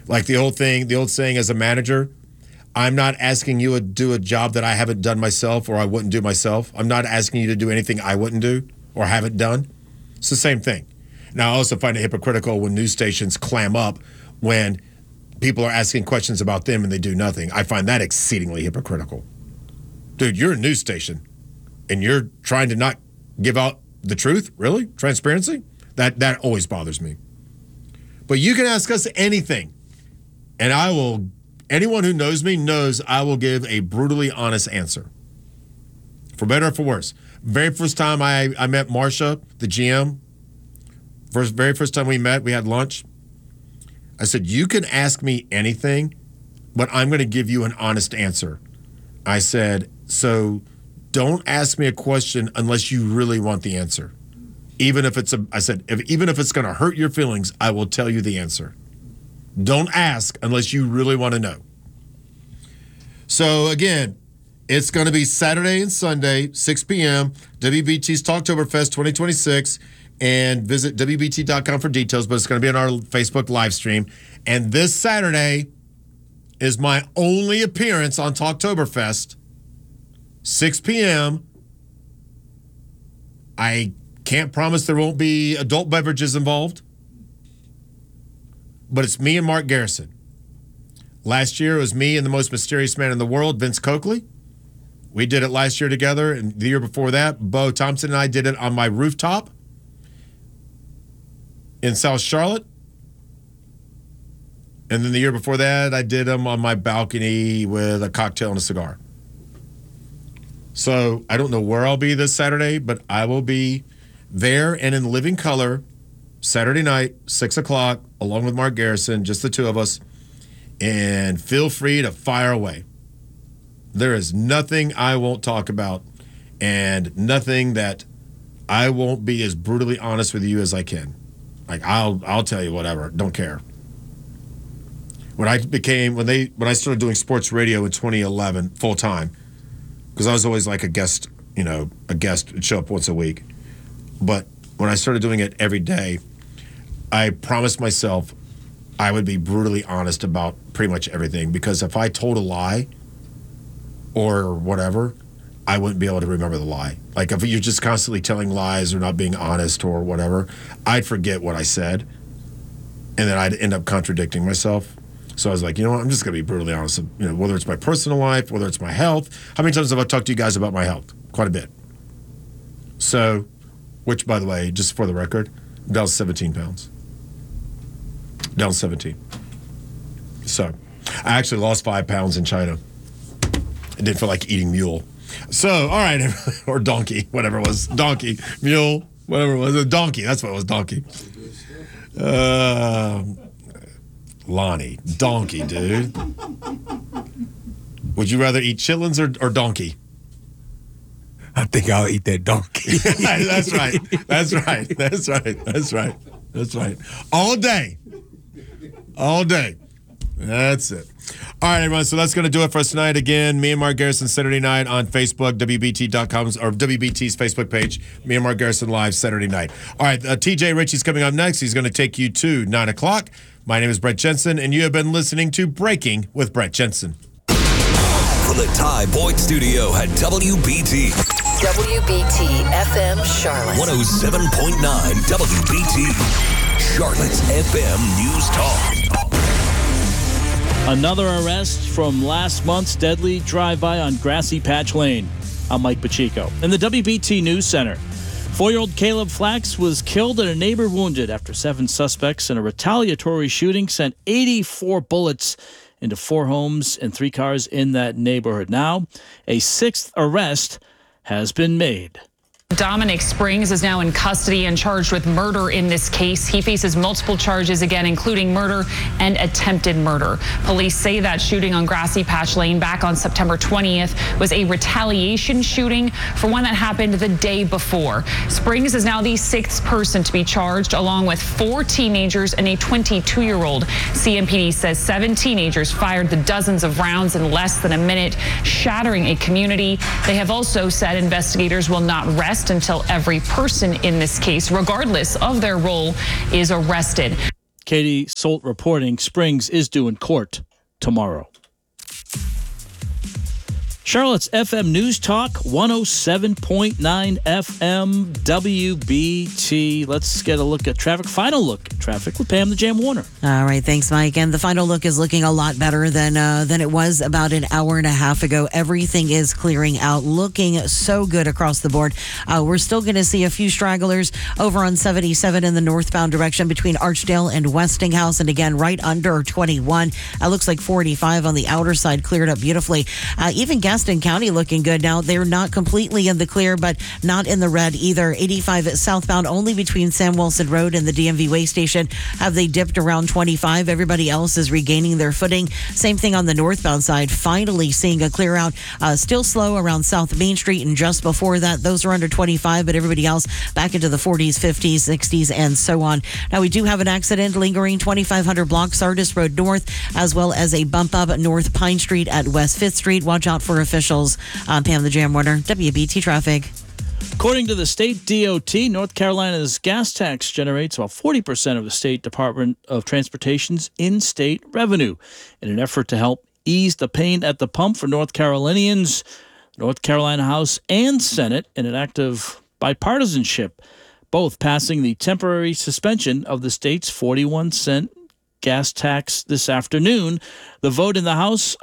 Like the old saying as a manager, I'm not asking you to do a job that I haven't done myself or I wouldn't do myself. I'm not asking you to do anything I wouldn't do or haven't done. It's the same thing. Now, I also find it hypocritical when news stations clam up when people are asking questions about them and they do nothing. I find that exceedingly hypocritical. Dude, you're a news station and you're trying to not give out the truth? Really? Transparency? That always bothers me. But you can ask us anything, and anyone who knows me knows I will give a brutally honest answer. For better or for worse. Very first time I met Marcia, the GM, very first time we met, we had lunch. I said, you can ask me anything, but I'm going to give you an honest answer. I said, so don't ask me a question unless you really want the answer. Even if it's going to hurt your feelings, I will tell you the answer. Don't ask unless you really want to know. So again, it's going to be Saturday and Sunday, 6 p.m., WBT's Talktoberfest 2026, and visit WBT.com for details, but it's going to be on our Facebook live stream. And this Saturday is my only appearance on Talktoberfest, 6 p.m. I can't promise there won't be adult beverages involved, but it's me and Mark Garrison. Last year it was me and the most mysterious man in the world, Vince Coakley. We did it last year together, and the year before that, Bo Thompson and I did it on my rooftop in South Charlotte. And then the year before that, I did them on my balcony with a cocktail and a cigar. So I don't know where I'll be this Saturday, but I will be there and in living color Saturday night, 6 o'clock, along with Mark Garrison, just the two of us. And feel free to fire away. There is nothing I won't talk about and nothing that I won't be as brutally honest with you as I can. Like I'll tell you whatever, don't care. When I started doing sports radio in 2011 full time, because I was always like a guest would show up once a week. But when I started doing it every day, I promised myself I would be brutally honest about pretty much everything, because if I told a lie or whatever, I wouldn't be able to remember the lie. Like if you're just constantly telling lies or not being honest or whatever, I'd forget what I said, and then I'd end up contradicting myself. So I was like, I'm just going to be brutally honest, whether it's my personal life, whether it's my health. How many times have I talked to you guys about my health? Quite a bit. So, which, by the way, just for the record, I'm down 17 pounds. Down 17. So, I actually lost 5 pounds in China. I didn't feel like eating mule. So, all right, or donkey, whatever it was. Donkey, mule, whatever it was. A donkey, that's what it was, donkey. Lonnie, donkey, dude. Would you rather eat chitlins or donkey? I think I'll eat that donkey. That's right. That's right. That's right. That's right. That's right. All day. All day. That's it. All right, everyone. So that's going to do it for us tonight. Again, me and Mark Garrison Saturday night on Facebook, WBT.com or WBT's Facebook page. Me and Mark Garrison live Saturday night. All right, TJ Ritchie's coming up next. He's going to take you to 9 o'clock. My name is Brett Jensen, and you have been listening to Breaking with Brett Jensen. From the Ty Boyd Studio at WBT. WBT FM Charlotte. 107.9 WBT. Charlotte's FM News Talk. Another arrest from last month's deadly drive-by on Grassy Patch Lane. I'm Mike Pacheco. In the WBT News Center, 4-year-old Caleb Flax was killed and a neighbor wounded after 7 suspects in a retaliatory shooting sent 84 bullets into 4 homes and 3 cars in that neighborhood. Now, a 6th arrest has been made. Dominic Springs is now in custody and charged with murder in this case. He faces multiple charges again, including murder and attempted murder. Police say that shooting on Grassy Patch Lane back on September 20th was a retaliation shooting for one that happened the day before. Springs is now the 6th person to be charged, along with 4 teenagers and a 22-year-old. CMPD says 7 teenagers fired the dozens of rounds in less than a minute, shattering a community. They have also said investigators will not rest until every person in this case, regardless of their role, is arrested. Katie Solt reporting Springs is due in court tomorrow. Charlotte's FM News Talk, 107.9 FM WBT. Let's get a look at traffic. Final look at traffic with Pam the Jam Warner. All right, thanks, Mike. And the final look is looking a lot better than it was about an hour and a half ago. Everything is clearing out, looking so good across the board. We're still going to see a few stragglers over on 77 in the northbound direction between Archdale and Westinghouse, and again right under 21. Looks like 45 on the outer side cleared up beautifully. Even Gaston County looking good now. They're not completely in the clear, but not in the red either. 85 southbound only between Sam Wilson Road and the DMV way station have they dipped around 25. Everybody else is regaining their footing. Same thing on the northbound side. Finally seeing a clear out. Still slow around South Main Street, and just before that, those are under 25, but everybody else back into the 40s, 50s, 60s, and so on. Now, we do have an accident lingering 2500 block Sardis Road North, as well as a bump up North Pine Street at West 5th Street. Watch out for officials. Pam the Jam Warner, WBT Traffic. According to the state DOT, North Carolina's gas tax generates about 40% of the state Department of Transportation's in-state revenue. In an effort to help ease the pain at the pump for North Carolinians, North Carolina House and Senate, in an act of bipartisanship, both passing the temporary suspension of the state's 41-cent gas tax this afternoon. The vote in the House,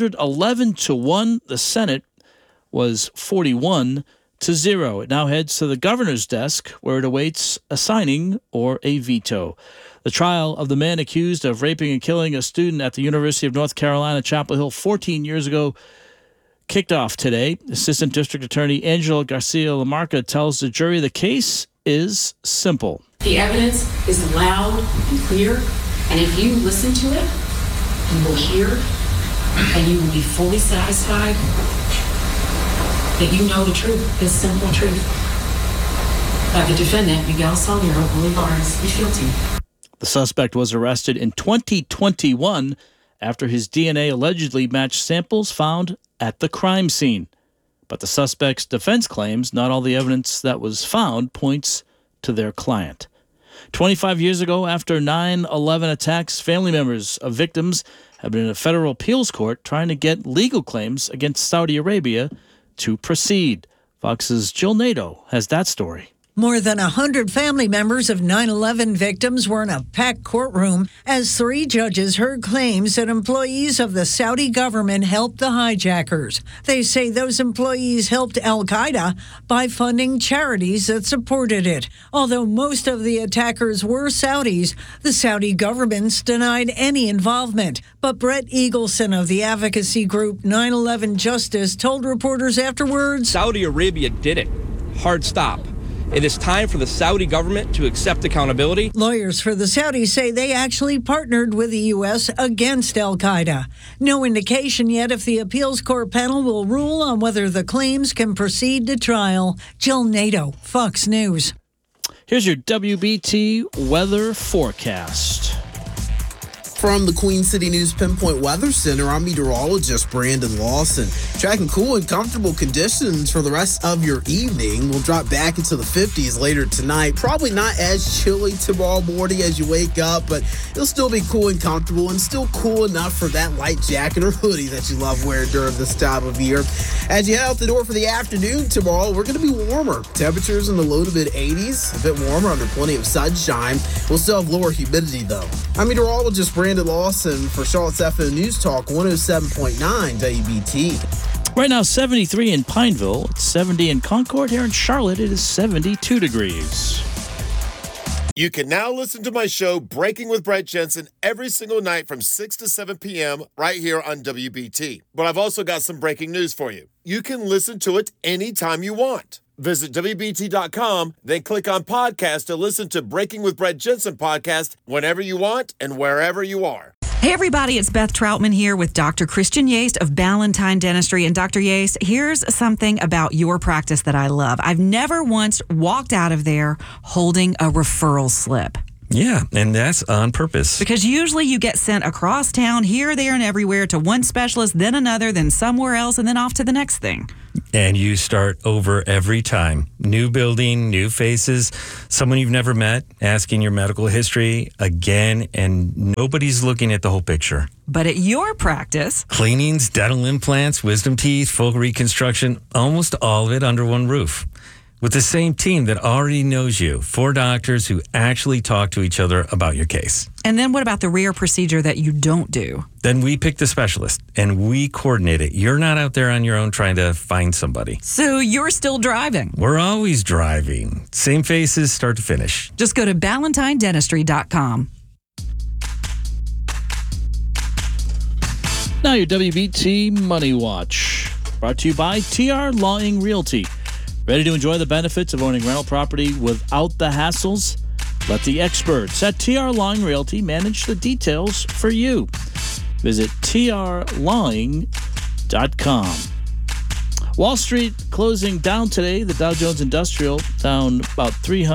111-1. The Senate was 41-0. It now heads to the governor's desk, where it awaits a signing or a veto. The trial of the man accused of raping and killing a student at the University of North Carolina, Chapel Hill, 14 years ago, kicked off today. Assistant District Attorney Angela Garcia Lamarca tells the jury the case is simple. The evidence is loud and clear. And if you listen to it, you will hear and you will be fully satisfied that you know the truth, this simple truth, that the defendant, Miguel Salguero Bolivares, is guilty. The suspect was arrested in 2021 after his DNA allegedly matched samples found at the crime scene. But the suspect's defense claims not all the evidence that was found points to their client. 25 years ago, after 9/11 attacks, family members of victims have been in a federal appeals court trying to get legal claims against Saudi Arabia to proceed. Fox's Jill Nato has that story. More than 100 family members of 9/11 victims were in a packed courtroom as 3 judges heard claims that employees of the Saudi government helped the hijackers. They say those employees helped al-Qaeda by funding charities that supported it. Although most of the attackers were Saudis, the Saudi governments denied any involvement. But Brett Eagleson of the advocacy group 9/11 Justice told reporters afterwards, Saudi Arabia did it. Hard stop. It is time for the Saudi government to accept accountability. Lawyers for the Saudis say they actually partnered with the U.S. against al-Qaeda. No indication yet if the appeals court panel will rule on whether the claims can proceed to trial. Jill Nato, Fox News. Here's your WBT weather forecast. From the Queen City News Pinpoint Weather Center, I'm meteorologist Brandon Lawson. Tracking cool and comfortable conditions for the rest of your evening. We'll drop back into the 50s later tonight. Probably not as chilly tomorrow morning as you wake up, but it'll still be cool and comfortable and still cool enough for that light jacket or hoodie that you love wearing during this time of year. As you head out the door for the afternoon tomorrow, we're going to be warmer. Temperatures in the low to mid 80s, a bit warmer under plenty of sunshine. We'll still have lower humidity though. I'm meteorologist Brandon Lawson for Charlotte's FM News Talk 107.9 WBT. Right now, 73 in Pineville. It's 70 in Concord. Here in Charlotte, it is 72 degrees. You can now listen to my show, Breaking with Brett Jensen, every single night from 6 to 7 p.m. right here on WBT. But I've also got some breaking news for you. You can listen to it anytime you want. Visit WBT.com, then click on podcast to listen to Breaking with Brett Jensen podcast whenever you want and wherever you are. Hey everybody, it's Beth Troutman here with Dr. Christian Yaste of Ballantine Dentistry. And Dr. Yaste, here's something about your practice that I love. I've never once walked out of there holding a referral slip. Yeah, and that's on purpose. Because usually you get sent across town, here, there, and everywhere to one specialist, then another, then somewhere else, and then off to the next thing. and you start over every time. New building, new faces, someone you've never met, asking your medical history again, and nobody's looking at the whole picture. But at your practice, Cleanings, dental implants, wisdom teeth, full reconstruction, almost all of it under one roof. With the same team that already knows you, 4 doctors who actually talk to each other about your case. And then what about the rare procedure that you don't do? Then we pick the specialist and we coordinate it. You're not out there on your own trying to find somebody. So you're still driving. We're always driving. Same faces, start to finish. Just go to BallantyneDentistry.com. Now your WBT Money Watch, brought to you by TR Lawing Realty. Ready to enjoy the benefits of owning rental property without the hassles? Let the experts at TR Lawing Realty manage the details for you. Visit trlawing.com. Wall Street closing down today. The Dow Jones Industrial down about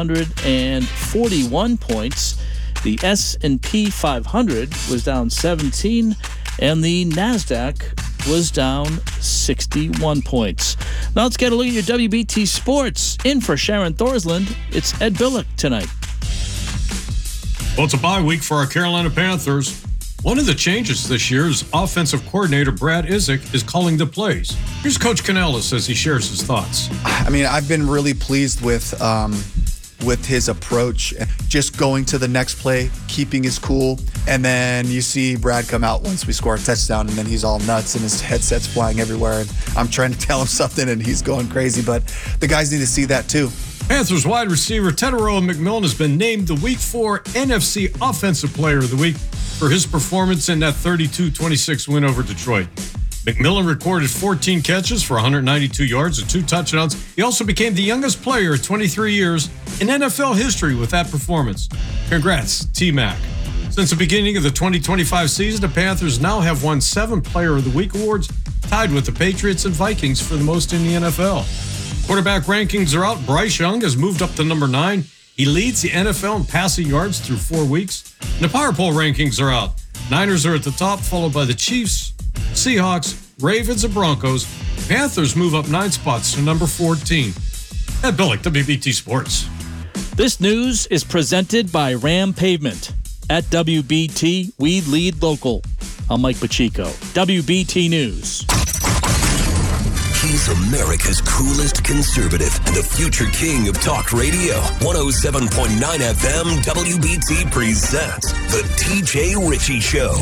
341 points. The S&P 500 was down 17, and the NASDAQ was down 61 points. Now let's get a look at your WBT Sports. In for Sharon Thorsland, it's Ed Billick tonight. Well, it's a bye week for our Carolina Panthers. One of the changes this year is offensive coordinator Brad Isaac is calling the plays. Here's Coach Canellis as he shares his thoughts. I mean, I've been really pleased with his approach, just going to the next play, keeping his cool, and then you see Brad come out once we score a touchdown, and then he's all nuts and his headset's flying everywhere, and I'm trying to tell him something and he's going crazy, but the guys need to see that too. Panthers wide receiver Tetairoa McMillan has been named the Week 4 NFC Offensive Player of the Week for his performance in that 32-26 win over Detroit. McMillan recorded 14 catches for 192 yards and 2 touchdowns. He also became the youngest player at 23 years in NFL history with that performance. Congrats, T-Mac. Since the beginning of the 2025 season, the Panthers now have won 7 Player of the Week awards, tied with the Patriots and Vikings for the most in the NFL. Quarterback rankings are out. Bryce Young has moved up to number 9. He leads the NFL in passing yards through 4 weeks. And the Power Poll rankings are out. Niners are at the top, followed by the Chiefs, Seahawks, Ravens, and Broncos. Panthers move up 9 spots to number 14. Ed Billick, WBT Sports. This news is presented by Ram Pavement. At WBT, we lead local. I'm Mike Pacheco, WBT News. He's America's coolest conservative and the future king of talk radio. 107.9 FM WBT presents The TJ Ritchie Show.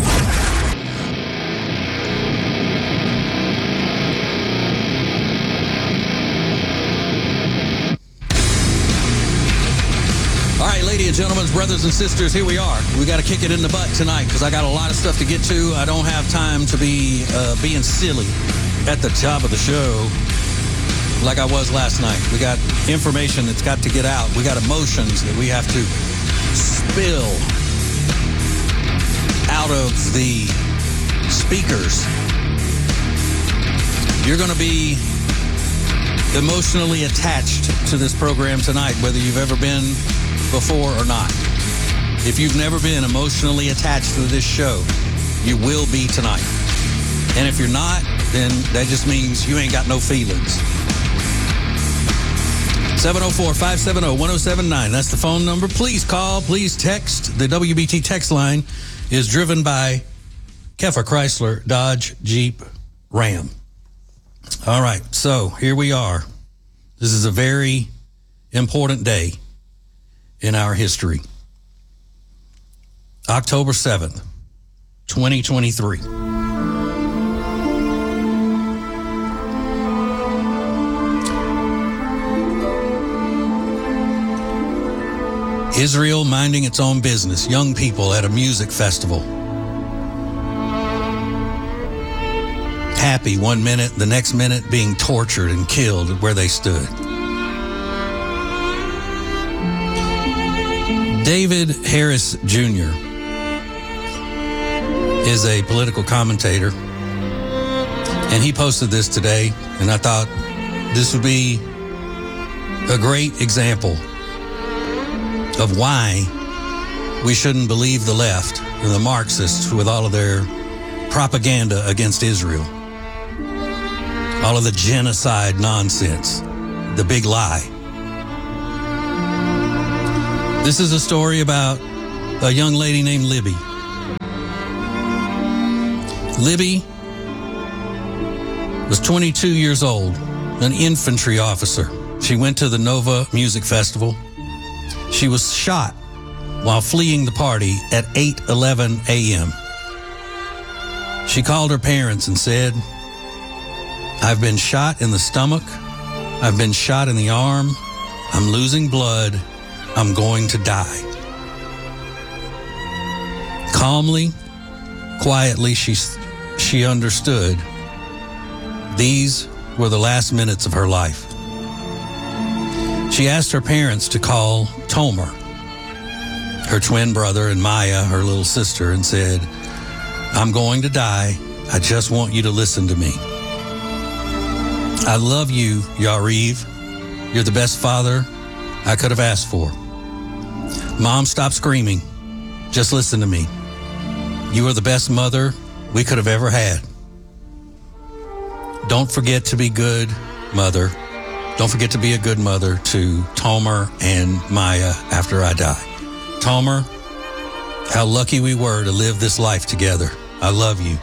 All right, ladies and gentlemen, brothers and sisters, here we are. We got to kick it in the butt tonight because I got a lot of stuff to get to. I don't have time to be being silly at the top of the show like I was last night. We got information that's got to get out. We got emotions that we have to spill out of the speakers. You're going to be emotionally attached to this program tonight, whether you've ever been before or not. If you've never been emotionally attached to this show, you will be tonight. And if you're not, then that just means you ain't got no feelings. 704-570-1079. That's the phone number. Please call. Please text. The WBT text line is driven by Keffer Chrysler, Dodge, Jeep, Ram. All right. So here we are. This is a very important day in our history. October 7th, 2023. Israel minding its own business. Young people at a music festival. Happy 1 minute, the next minute being tortured and killed where they stood. David Harris Jr. is a political commentator, and he posted this today, and I thought this would be a great example of why we shouldn't believe the left and the Marxists with all of their propaganda against Israel. all of the genocide nonsense, the big lie. This is a story about a young lady named Libby. Libby was 22 years old, an infantry officer. She went to the Nova Music Festival. She was shot while fleeing the party at 8:11 a.m. She called her parents and said, "I've been shot in the stomach. I've been shot in the arm. I'm losing blood. I'm going to die." Calmly, quietly, she understood these were the last minutes of her life. She asked her parents to call Tomer, her twin brother, and Maya, her little sister, and said, "I'm going to die. I just want you to listen to me. I love you, Yariv. You're the best father I could have asked for. Mom, stop screaming. Just listen to me. You are the best mother we could have ever had. Don't forget to be good, mother. Don't forget to be a good mother to Tomer and Maya after I die. Tomer, how lucky we were to live this life together. I love you.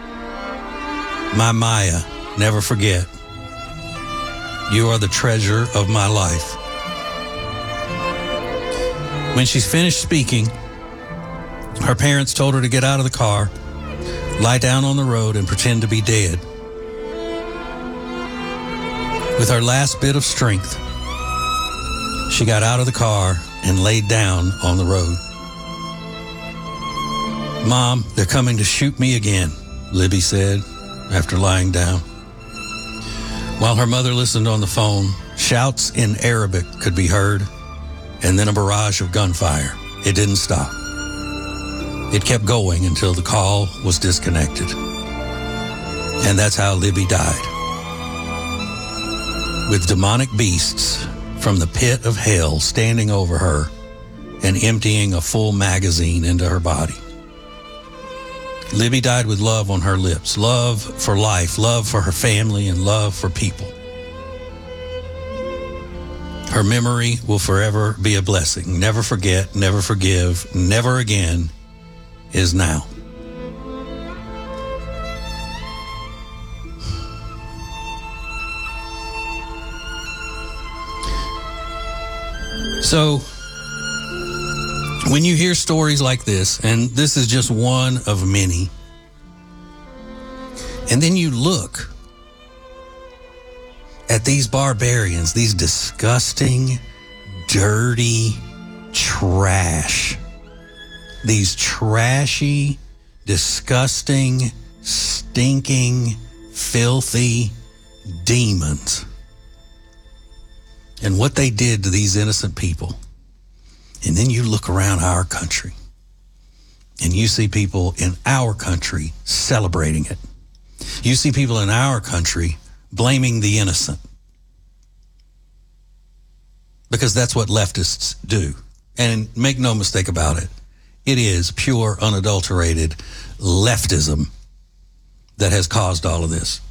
My Maya, never forget. You are the treasure of my life." When she's finished speaking, her parents told her to get out of the car, lie down on the road, and pretend to be dead. With her last bit of strength, she got out of the car and laid down on the road. "Mom, they're coming to shoot me again," Libby said after lying down. While her mother listened on the phone, shouts in Arabic could be heard, and then a barrage of gunfire. It didn't stop. It kept going until the call was disconnected. And that's how Libby died. With demonic beasts from the pit of hell standing over her and emptying a full magazine into her body. Libby died with love on her lips, love for life, love for her family, and love for people. Her memory will forever be a blessing. Never forget, never forgive, never again is now. So, when you hear stories like this, and this is just one of many, and then you look at these barbarians, these disgusting, dirty trash, these trashy, disgusting, stinking, filthy demons, and what they did to these innocent people. And then you look around our country and you see people in our country celebrating it. You see people in our country blaming the innocent. Because that's what leftists do. And make no mistake about it, it is pure, unadulterated leftism that has caused all of this.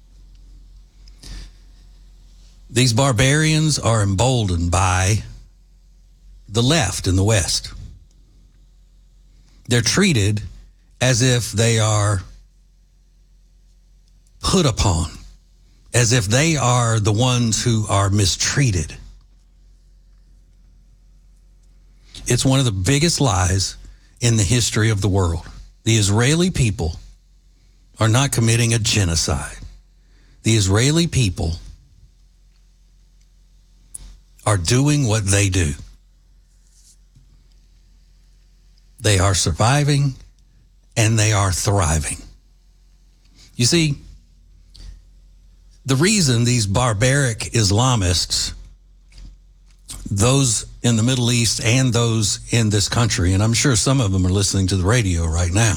These barbarians are emboldened by the left in the West. They're treated as if they are put upon, as if they are the ones who are mistreated. It's one of the biggest lies in the history of the world. The Israeli people are not committing a genocide. The Israeli people are doing what they do. They are surviving and they are thriving. You see, the reason these barbaric Islamists, those in the Middle East and those in this country, and I'm sure some of them are listening to the radio right now,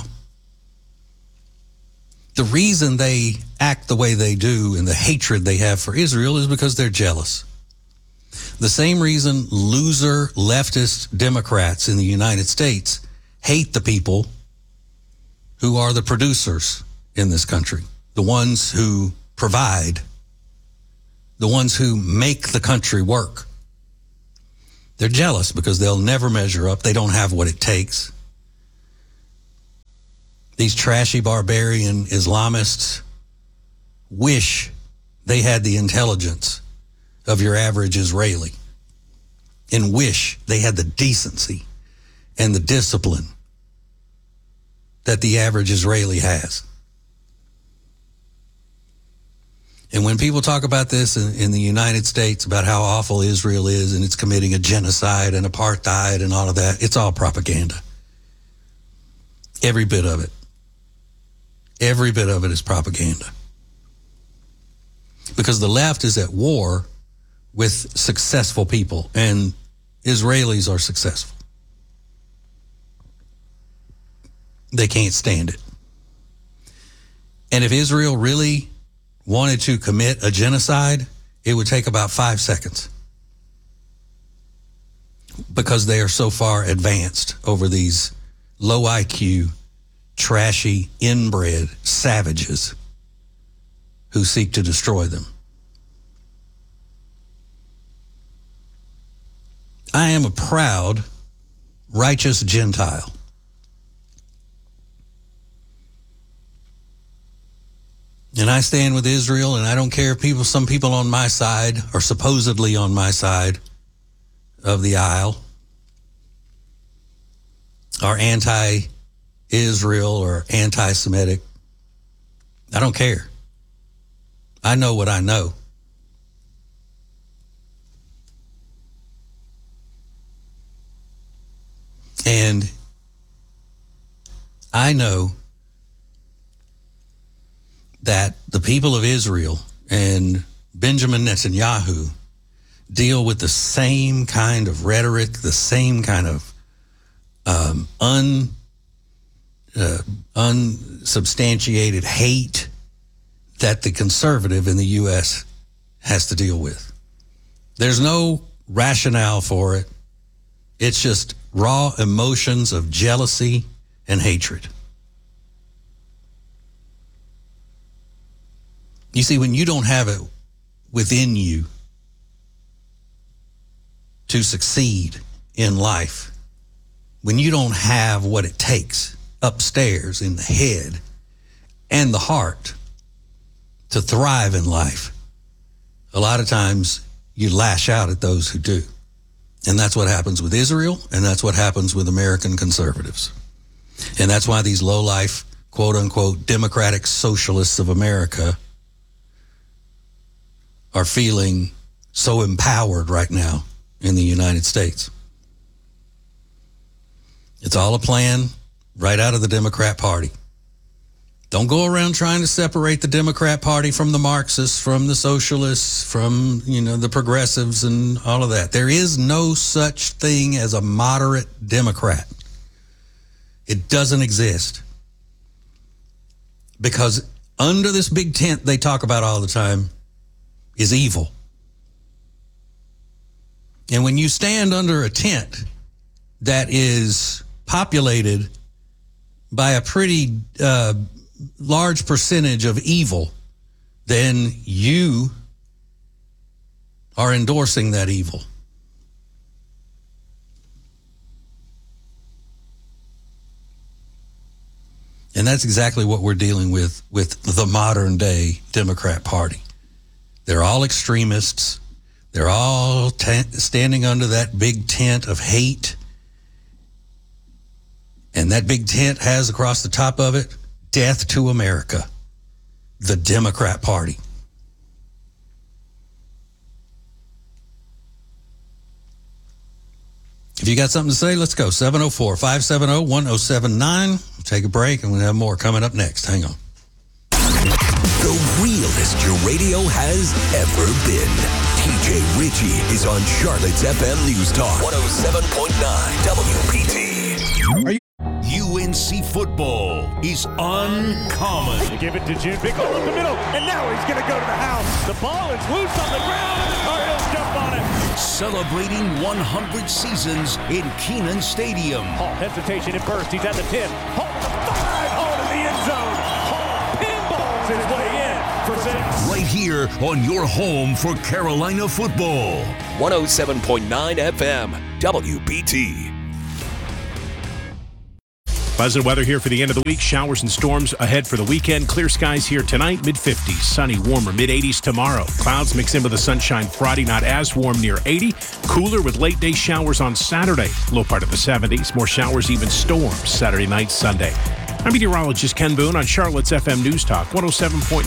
the reason they act the way they do and the hatred they have for Israel is because they're jealous. The same reason loser leftist Democrats in the United States hate the people who are the producers in this country, the ones who provide, the ones who make the country work. They're jealous because they'll never measure up. They don't have what it takes. These trashy barbarian Islamists wish they had the intelligence of your average Israeli and wish they had the decency and the discipline that the average Israeli has. And when people talk about this in the United States, about how awful Israel is and it's committing a genocide and apartheid and all of that, it's all propaganda. Every bit of it. Every bit of it is propaganda. Because the left is at war with successful people, and Israelis are successful. They can't stand it. And if Israel really wanted to commit a genocide, it would take about 5 seconds. Because they are so far advanced over these low IQ, trashy, inbred savages who seek to destroy them. I am a proud, righteous Gentile. And I stand with Israel, and I don't care if some people on my side, or supposedly on my side of the aisle, are anti-Israel or anti-Semitic. I don't care. I know what I know. And I know that the people of Israel and Benjamin Netanyahu deal with the same kind of rhetoric, the same kind of unsubstantiated hate that the conservative in the U.S. has to deal with. There's no rationale for it. It's just raw emotions of jealousy and hatred. You see, when you don't have it within you to succeed in life, when you don't have what it takes upstairs in the head and the heart to thrive in life, a lot of times you lash out at those who do. And that's what happens with Israel, and that's what happens with American conservatives. And that's why these low-life, quote-unquote, democratic socialists of America are feeling so empowered right now in the United States. It's all a plan right out of the Democrat Party. Don't go around trying to separate the Democrat Party from the Marxists, from the socialists, from, the progressives and all of that. There is no such thing as a moderate Democrat. It doesn't exist. Because under this big tent they talk about all the time is evil. And when you stand under a tent that is populated by a pretty large percentage of evil, then you are endorsing that evil. And that's exactly what we're dealing with the modern day Democrat Party. They're all extremists. They're all standing under that big tent of hate. And that big tent has across the top of it, death to America, the Democrat Party. If you got something to say, let's go. 704-570-1079. We'll take a break and we'll have more coming up next. Hang on. The realest your radio has ever been. TJ Ritchie is on Charlotte's FM News Talk 107.9 WPT. UNC football is uncommon. They give it to Jim. Big hole in the middle, and now he's going to go to the house. The ball is loose on the ground. Cardinals jump on it. Celebrating 100 seasons in Kenan Stadium. Hall hesitation at first. He's at the 10. Hall to the 5. Hall to the end zone. Hall pinballs his way in for 6. Right here on your home for Carolina football. 107.9 FM, WBT. Pleasant weather here for the end of the week. Showers and storms ahead for the weekend. Clear skies here tonight, mid-50s. Sunny, warmer, mid-80s tomorrow. Clouds mix in with the sunshine Friday, not as warm, near 80. Cooler with late-day showers on Saturday. Low part of the 70s. More showers, even storms, Saturday night, Sunday. I'm meteorologist Ken Boone on Charlotte's FM News Talk, 107.9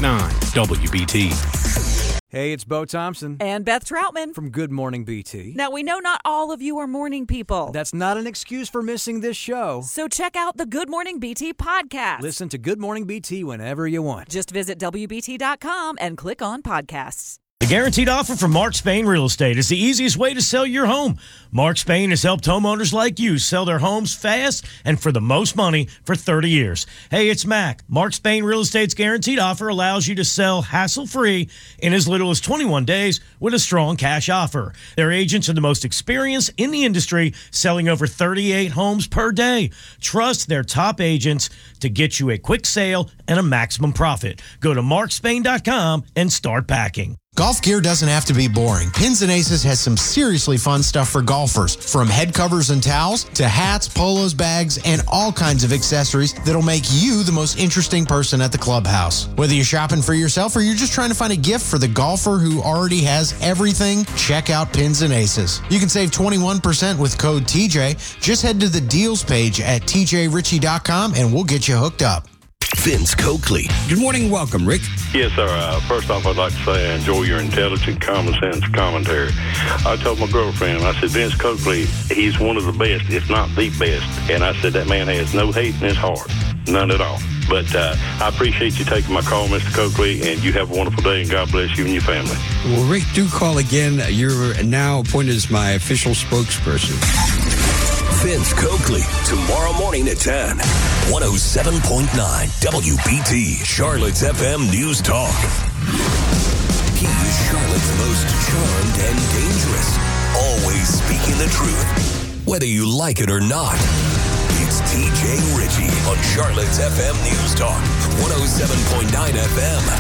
WBT. Hey, it's Bo Thompson. And Beth Troutman. From Good Morning BT. Now, we know not all of you are morning people. That's not an excuse for missing this show. So check out the Good Morning BT podcast. Listen to Good Morning BT whenever you want. Just visit WBT.com and click on podcasts. The Guaranteed Offer from Mark Spain Real Estate is the easiest way to sell your home. Mark Spain has helped homeowners like you sell their homes fast and for the most money for 30 years. Hey, it's Mac. Mark Spain Real Estate's Guaranteed Offer allows you to sell hassle-free in as little as 21 days with a strong cash offer. Their agents are the most experienced in the industry, selling over 38 homes per day. Trust their top agents to get you a quick sale and a maximum profit. Go to markspain.com and start packing. Golf gear doesn't have to be boring. Pins and Aces has some seriously fun stuff for golfers, from head covers and towels to hats, polos, bags, and all kinds of accessories that'll make you the most interesting person at the clubhouse. Whether you're shopping for yourself or you're just trying to find a gift for the golfer who already has everything, check out Pins and Aces. You can save 21% with code TJ. Just head to the deals page at tjritchie.com and we'll get you hooked up. Vince Coakley. Good morning. Welcome, Rick. Yes, sir. First off, I'd like to say I enjoy your intelligent, common sense commentary. I told my girlfriend, I said, Vince Coakley, he's one of the best, if not the best. And I said, that man has no hate in his heart. None at all. But I appreciate you taking my call, Mr. Coakley, and you have a wonderful day, and God bless you and your family. Well, Rick, do call again. You're now appointed as my official spokesperson. Vince Coakley, tomorrow morning at 10. 107.9 WBT, Charlotte's FM News Talk. He is Charlotte's most charmed and dangerous, always speaking the truth, whether you like it or not. It's TJ Ritchie on Charlotte's FM News Talk, 107.9 FM